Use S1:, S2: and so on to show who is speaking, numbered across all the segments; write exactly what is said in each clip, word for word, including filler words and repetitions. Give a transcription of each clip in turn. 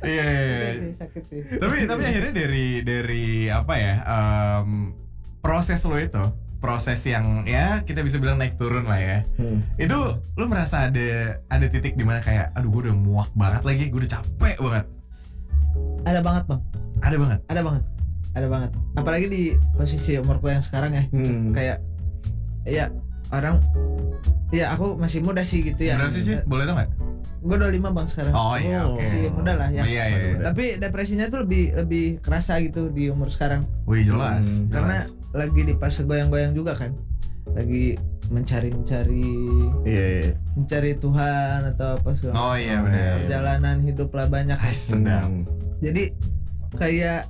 S1: Iya, iya.
S2: sih, sakit sih.
S1: Tapi tapi akhirnya dari dari apa ya? Um, proses lo itu, proses yang ya kita bisa bilang naik turun lah ya. Hmm. Itu lo merasa ada ada titik di mana kayak aduh gue udah muak banget lagi, gue udah capek banget.
S2: Ada banget, Bang.
S1: Ada banget.
S2: Ada banget. Ada banget. Apalagi di posisi umurku yang sekarang ya. Hmm. Kayak ya orang ya aku masih muda sih gitu ya.
S1: Berapa sih cuy? Boleh tau gak?
S2: Gue dua puluh lima bang sekarang.
S1: Oh iya oke. Okay.
S2: Masih muda lah ya.
S1: Oh, iya, iya, iya.
S2: Tapi depresinya tuh lebih lebih kerasa gitu di umur sekarang.
S1: Wih jelas. Hmm,
S2: karena
S1: jelas.
S2: lagi di fase goyang-goyang juga kan. Lagi mencari-mencari
S1: iya, iya.
S2: mencari Tuhan atau apa segala.
S1: Oh iya benar.
S2: Perjalanan hidup lah banyak.
S1: Ay, sedang.
S2: Jadi kayak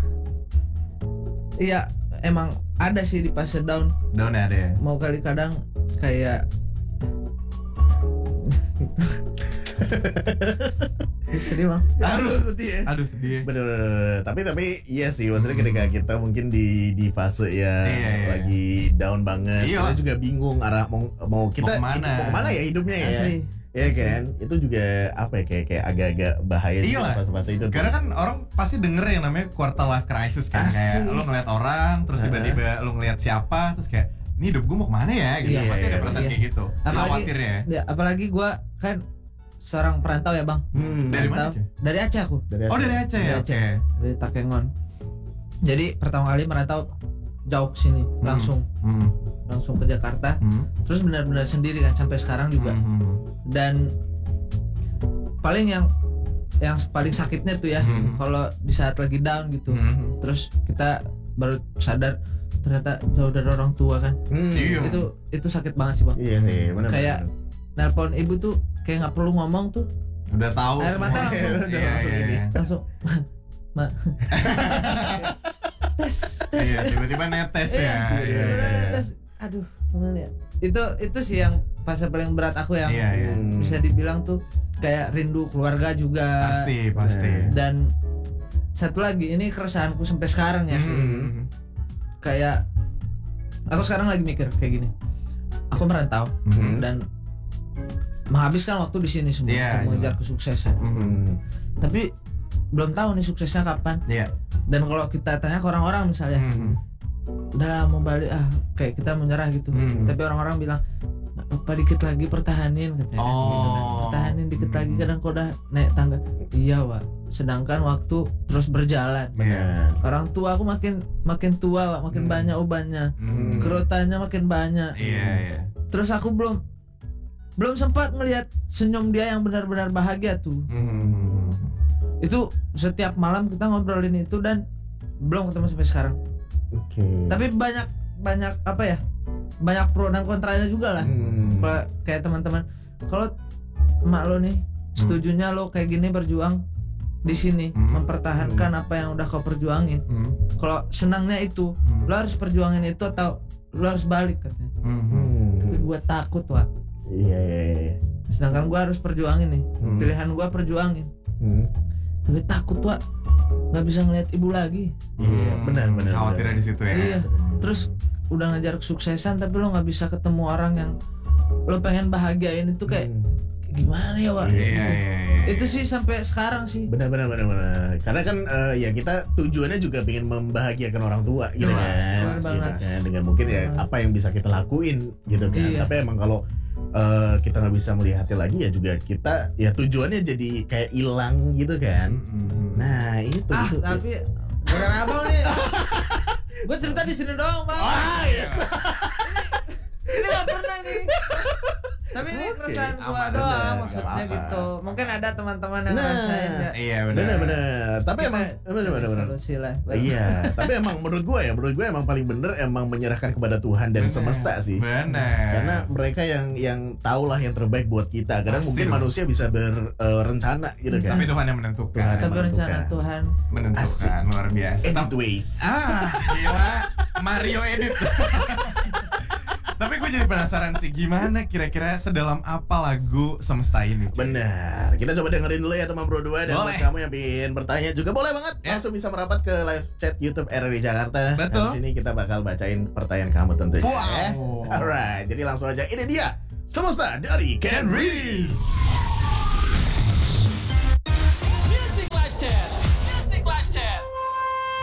S2: iya emang ada sih di fase down.
S1: Down ada ya.
S2: Mau kali kadang kayak gitu. Sedih bang.
S3: Aduh sedih.
S1: Aduh sedih.
S3: Bener-bener. Tapi tapi iya sih. Maksudnya hmm. ketika kita mungkin di di fase ya iya, iya. lagi down banget. Iya. Kita juga bingung arah mau mau kita
S1: mau kemana,
S3: mau kemana ya hidupnya ya.
S2: Asli.
S3: Ya kan. Itu juga apa ya kayak kayak agak-agak bahaya di fase-fase itu.
S1: Karena kan orang pasti denger yang namanya quarter life crisis kan. Asli. Kayak lo ngeliat orang terus tiba-tiba lo ngeliat siapa terus kayak ini hidup gue mau kemana ya gitu. Iya, pasti ada perasaan iya. kayak gitu. Khawatir ya.
S2: Ya apalagi gue kan seorang perantau ya bang.
S1: Hmm, dari mana?
S2: Dari Aceh aku.
S1: Dari Aceh. Oh dari Aceh ya. Oke. Okay.
S2: Dari Takengon. Jadi pertama kali merantau jauh sini hmm. langsung, hmm. langsung ke Jakarta. Hmm. Terus benar-benar sendiri kan sampai sekarang juga. Hmm. Dan paling yang yang paling sakitnya tuh ya hmm. kalau di saat lagi down gitu. Hmm. Terus kita baru sadar ternyata jauh dari orang tua kan. Hmm. Itu itu sakit banget sih bang.
S3: Iya iya benar.
S2: Kayak nelpon ibu tuh kayak nggak perlu ngomong tuh
S1: udah tahu
S2: air mata langsung
S1: udah iya, langsung iya, ini iya.
S2: langsung ma tes tes
S1: iya, tiba-tiba netes ya
S2: iya, iya, iya. Tes aduh gimana ya itu itu sih yang fase paling berat aku yang
S1: iya, iya.
S2: bisa dibilang tuh kayak rindu keluarga juga
S1: pasti pasti
S2: dan satu lagi ini keresahanku sampai sekarang ya hmm. kayak aku sekarang lagi mikir kayak gini aku merantau hmm. dan menghabiskan waktu di sini semua yeah, untuk mengejar kesuksesan. Mm-hmm. Tapi belum tahu nih suksesnya kapan.
S1: Yeah.
S2: Dan kalau kita tanya ke orang-orang misalnya, mm-hmm. udah mau balik ah kayak kita menyerah gitu. Mm-hmm. Tapi orang-orang bilang apa dikit lagi pertahanin katanya.
S1: Oh.
S2: Gitu kan. Pertahanin dikit mm-hmm. lagi kadang kau udah naik tangga. Iya Wak. Sedangkan waktu terus berjalan.
S1: Yeah.
S2: Orang tua aku makin makin tua Wak, makin mm-hmm. banyak ubannya. Mm-hmm. Kerutannya makin banyak.
S1: Iya yeah, iya. Yeah.
S2: Terus aku belum belum sempat ngelihat senyum dia yang benar-benar bahagia tuh. Hmm. Itu setiap malam kita ngobrolin itu dan belum ketemu sampai sekarang.
S3: Oke. Okay.
S2: Tapi banyak banyak apa ya? Banyak pro dan kontranya juga lah. Hmm. Kalau kayak teman-teman, kalau emak lo nih setujunya lo kayak gini berjuang di sini hmm. mempertahankan hmm. apa yang udah kau perjuangin. Hmm. Kalau senangnya itu, hmm. lo harus perjuangin itu atau lo harus balik katanya. Hmm. Tapi gue takut Wak.
S3: Iya, iya, iya.
S2: Sedangkan gue harus perjuangin nih, hmm. pilihan gue perjuangin. Hmm. Tapi takut Wak, nggak bisa ngeliat ibu lagi.
S3: Iya, hmm. benar, benar.
S1: Khawatirnya di situ ya.
S2: Iya. Terus udah ngejar kesuksesan, tapi lo nggak bisa ketemu orang yang lo pengen bahagiain itu kayak hmm. gimana ya Wak?
S1: Iya, iya, iya.
S2: Itu sih sampai sekarang sih.
S3: Benar, benar, benar, benar. Karena kan uh, ya kita tujuannya juga pengen membahagiakan orang tua, gitu kan. Nah, dengan mungkin ya apa yang bisa kita lakuin, gitu kan.
S2: Iya.
S3: Tapi emang kalau Uh, kita nggak bisa melihatnya lagi ya juga kita ya tujuannya jadi kayak hilang gitu kan. Mm-hmm. Nah itu
S2: ah
S3: itu,
S2: tapi bukan abang nih. Gue cerita di sini doang bang.
S3: Oh, yes.
S2: ini ini nggak pernah nih. Tapi ini keresahan okay. gua doang bener, maksudnya gitu. Mungkin ada teman-teman yang
S3: nah,
S2: ngerasain ya.
S1: Iya benar.
S3: Benar-benar. Tapi emang benar-benar. Iya. Tapi emang menurut gua ya, menurut gua emang paling bener emang menyerahkan kepada Tuhan dan bener. Semesta sih.
S1: Benar.
S3: Karena mereka yang yang tahu lah yang terbaik buat kita. Kadang Pasti mungkin loh. Manusia bisa berencana uh, gitu kan.
S1: Tapi Tuhan yang menentukan.
S3: Tuhan
S2: Tapi
S3: yang
S2: rencana Tuhan
S1: menentukan Asik. Luar biasa.
S3: Edit ways.
S1: Ah, gila. Mario edit. Tapi gue jadi penasaran sih gimana kira-kira sedalam apa lagu Semesta ini.
S3: Benar. Kita coba dengerin dulu ya teman bro dua. Dan buat kamu yang ingin bertanya juga boleh banget ya. Langsung bisa merapat ke live chat YouTube R R I Jakarta.
S1: Betul.
S3: Di sini kita bakal bacain pertanyaan kamu tentunya.
S1: Wow.
S3: Alright. Jadi langsung aja ini dia Semesta dari Ken Reese.